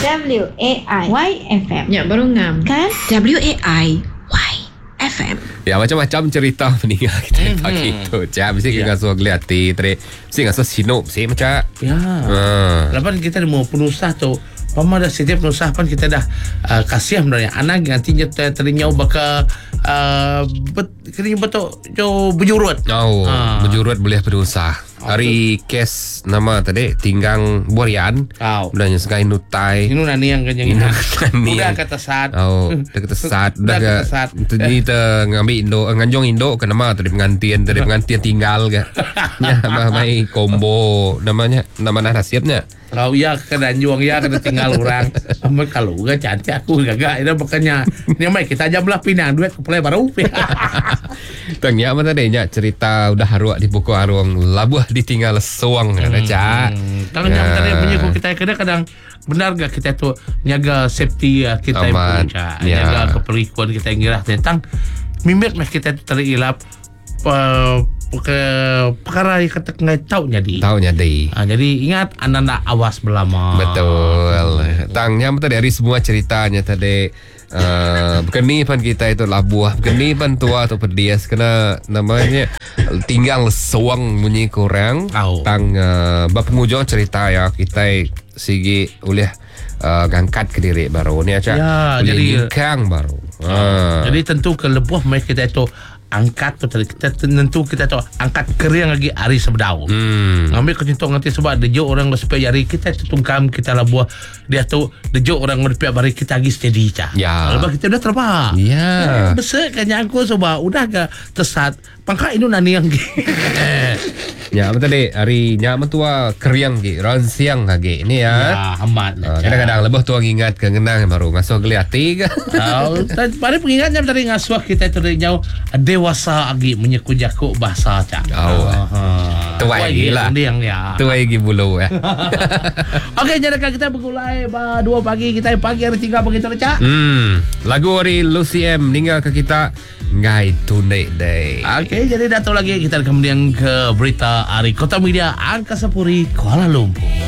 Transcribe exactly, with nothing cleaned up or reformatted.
W A I Y F M. Ya, baru ngam. Kan? W A I Y F M. Ya, macam-macam cerita meninggal kita mm-hmm. pagi tu. Cak, mesti yeah. ngasuh gelati, tadi mesti ngasuh sinup sih macam. Ya. Ha. Lepas kita mau penusah tu, pama dah setiap penusah pun kita dah uh, kasih sebenarnya anak nantinya terinyau bakal uh, bet, kini betul jo berjurut. Oh, ha. berjurut boleh penusah. Hari kes nama tadi tinggang Borian. Oh. Udah nyesegai nutai. Ini nani yang kenyang. Udah kata saat. Oh, udah kata saat. Udah kata saat. Jadi kita ngambil Indo, nganjong Indo ke nama tadi pengantian, tadi pengantian tinggal ke. Ya, mai combo namanya, nama nasihatnya. Kalau ya kena juang ya kena tinggal orang. Amat kalau enggak cantik aku gagak itu makanya. Ni mai kita aja belah pinang duit kepala baru. Tanya apa tadi nya cerita udah haruak di buku arung labuh ditinggal sewang ada Cak. Kalau yang tadi punya kita kadang-kadang benar gak kita tu nyaga safety kita punya ya. Nyaga keperluan kita ngira tentang mimbit mas kita tu terilap uh, ke perkara yang kata ngai tahu jadi. Tahu jadi. Ha, jadi ingat anda awas belama. Betul. Tangnya betul dari semua ceritanya tadi. Uh, Bekeni pan kita itu labuah, bekeni pan tua atau pedias kena namanya tinggal sewang bunyi kurang. Oh. Tang uh, bab pengujo cerita ya kita sigi oleh uh, ngangkat ke diri baru ni aja. Ya, jadi kang baru. Uh, uh. Jadi tentu ke lebuh mereka kita itu angkat tu kita tentu kita tu angkat kering lagi hari sebedau. Hmm. Ngambil kecintok nanti sebab dejo orang supaya hari kita tutungkam kita lah buah dia tu dejo orang ngepek hari kita lagi steady cah. Ya. Lepas kita dah terbang. Ya. Eh, besar kan aku sebab udah ke tersat pangkat ini nani yang ya betul deh hari nya mentua keriang ki ron siang lagi ini ya. Ya amat uh, kadang-kadang lebih tua ingat ke ngenang baru ngasuh geliati ke. Oh, pada pengingatnya tadi ngasuh kita tu jauh dewasa lagi menyekujaku bahasa cak. Oh. Uh, tua lagi lah. Yang ya. Tua lagi bulu ya. Okey, jadi kita bergulai bah dua pagi kita pagi hari tinggal begitu cak. Hmm, lagu dari Lucy M meninggal ke kita ngai tunai day. Okey, jadi datang lagi kita kemudian ke berita hari Kota Media Angkasa Puri Kuala Lumpur.